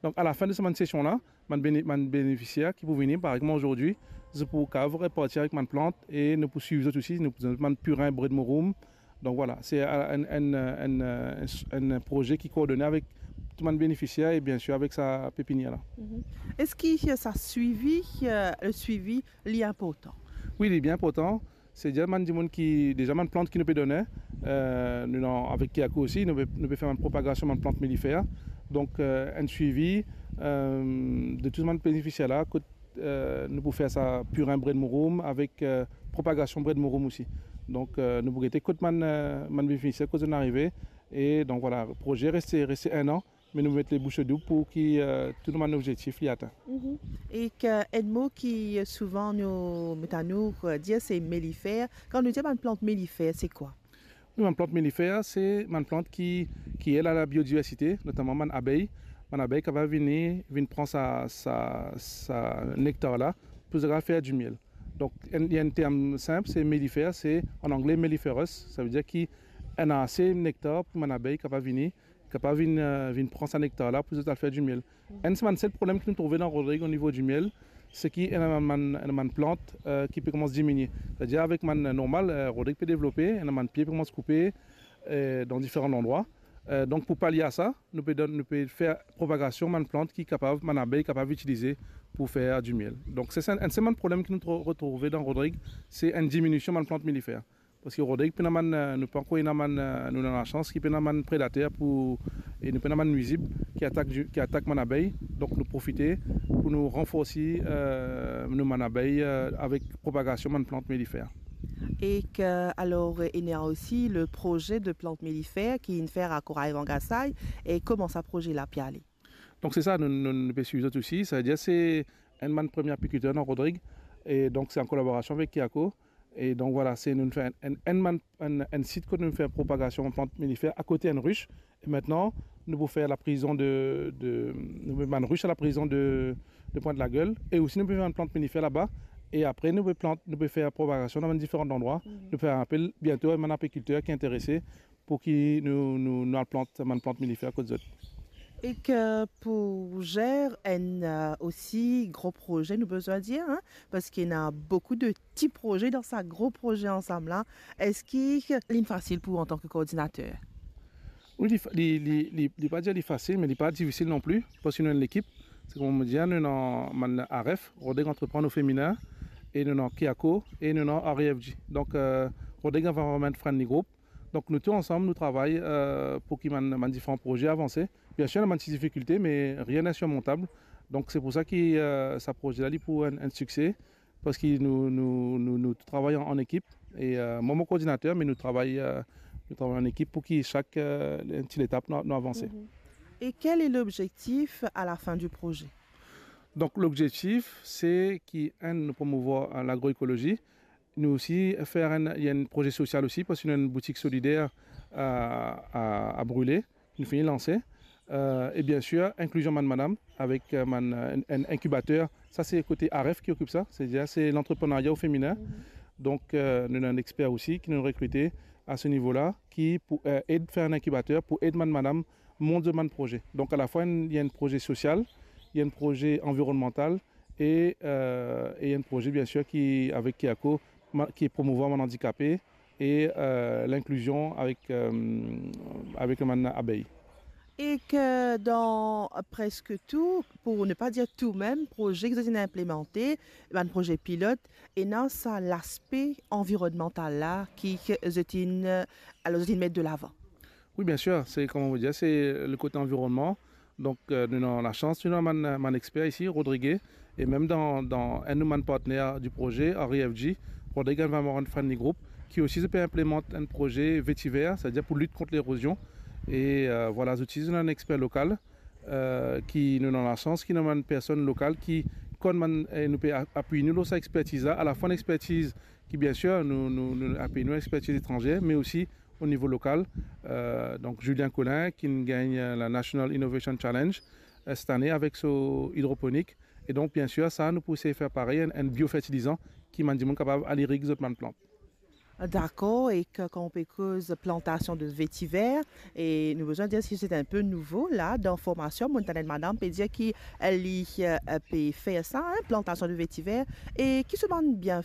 Donc à la fin de cette session-là, mon bénéficiaire qui peut venir, par exemple aujourd'hui, je peux repartir avec ma plante et nous poursuivre aussi, nous pouvons purin bred morum. Donc voilà, c'est un projet qui est coordonné avec tout le bénéficiaire et bien sûr avec sa pépinière là. Est-ce que ça suivi, le suivi est important? Oui, il est bien important. C'est déjà une plante qui nous peut donner. Avec Kiako aussi, nous pouvons faire une propagation de plante mellifère. Donc, un suivi de tout le monde bénéficiaire là. Nous pouvons faire ça purin bred morum avec propagation bred morum aussi. Donc, nous pouvons être côté man bénéficiaire quand on est arrivé. Et donc voilà, le projet resté 1 an. Mais nous mettons les bouchées doubles pour que tout le monde objectif l'y atteint. Et un mot qui souvent nous dit c'est mellifère. Quand nous disons une plante mellifère, c'est quoi? Une plante mellifère, c'est une plante qui aide à la biodiversité, notamment une abeille. Une abeille qui va venir prendre sa nectar là pour faire du miel. Donc il y a un terme simple, c'est mellifère, c'est en anglais melliferous. Ça veut dire qu'il a assez de nectar pour une abeille qui va venir prendre sa nectar là pour faire du miel. C'est le problème que nous trouvons dans Rodrigue au niveau du miel, c'est qu'il y a une plante qui peut commencer à diminuer. C'est-à-dire avec man normal, Rodrigue peut développer, un pied peut commencer à couper dans différents endroits. Donc pour pallier à ça, nous pouvons faire propagation de plante qui est capable, une abeille capable d'utiliser pour faire du miel. Donc c'est un problème que nous retrouvons dans Rodrigue, c'est une diminution de plante mellifère. Parce que Rodrigue, nous avons la chance qu'il y ait un prédateur et nous avons un nuisible qui attaque mon abeille. Donc nous profitons pour nous renforcer nos abeilles avec propagation de plantes mellifères. Et alors il y a aussi le projet de plantes mellifères qui est fait à Corail-Vangassay. Et comment ça projet là aller? Donc c'est ça, nous pouvons suivre aussi. Ça veut dire c'est un premier apiculteur dans Rodrigue. Et donc c'est en collaboration avec Kiako. Et donc voilà, c'est nous fait un site que nous fait propagation en plantes mellifères à côté d'une ruche. Et maintenant, nous pouvons faire la prison nous une ruche à la prison de Pointe-la-Gueule. Et aussi nous pouvons faire une plante mellifère là-bas. Et après, nous pouvons faire propagation dans différents endroits. Nous pouvons faire un appel bientôt à un apiculteur qui est intéressé pour qu'il nous plante une plante mellifère à côté de autres. Et que pour gérer aussi gros projet, nous besoin de dire, parce qu'il y a beaucoup de petits projets dans ce gros projet ensemble là. Est-ce qu'il est facile pour en tant que coordinateur? Oui, il n'est pas dire facile, mais il n'est pas difficile non plus, parce que nous avons l'équipe. C'est comme on me dit, nous avons AREF, Rodrigue Entreprendre au féminin, et nous avons Kiako, et nous avons REFG. Donc, Rodrigue Environment Friendly Group. Donc nous tous ensemble, nous travaillons pour qu'il y ait différents projets avancés. Bien sûr, il y a des difficultés, mais rien n'est insurmontable. Donc c'est pour ça que ce projet-là est pour un succès, parce que nous travaillons en équipe. Et moi, mon coordinateur, mais nous travaillons en équipe pour que chaque petite étape nous avance. Et quel est l'objectif à la fin du projet? Donc l'objectif, c'est nous promouvoir l'agroécologie. Nous aussi, il y a un projet social aussi, parce qu'il y a une boutique solidaire à brûler, nous finit lancer. Et bien sûr, inclusion madame, avec un incubateur. Ça, c'est côté AREF qui occupe ça. C'est l'entrepreneuriat au féminin. Donc, nous avons un expert aussi qui nous a recruté à ce niveau-là, qui aide à faire un incubateur pour aider madame monter un projet. Donc, à la fois, il y a un projet social, il y a un projet environnemental et il y a un projet, bien sûr, avec Kiako, qui est promouvoir mon handicapé et l'inclusion avec le abeille. Et que dans presque tout, pour ne pas dire tout même, projet que vous avez implémenté, un projet pilote, et dans ça l'aspect environnemental là qui vous mettre de l'avant. Oui, bien sûr, c'est comme on vous dit, c'est le côté environnement. Donc, nous avons la chance, nous avons mon expert ici, Rodrigue, et même dans un de mes partenaires du projet, REFG, Rodrigue Environment Friendly Group, qui aussi peut implémenter un projet vétiver, c'est-à-dire pour lutter contre l'érosion. Et voilà, j'utilise un expert local qui nous avons la chance, qui nous une personne locale qui nous peut appuyer nous sa expertise à la fois une expertise qui bien sûr nous appuie nous expertise étrangère, mais aussi au niveau local. Donc Julien Collin qui gagne la National Innovation Challenge cette année avec son hydroponique. Et donc bien sûr ça nous pousse à faire pareil, un biofertilisant qui m'a dit capable d'irriguer d'autres plantes. D'accord, et que quand on peut cause plantation de vétiver, et nous besoin dire si c'est un peu nouveau là dans formation, mon talent madame peut dire qu'elle peut faire ça, hein, plantation de vétiver, et qui se demande bien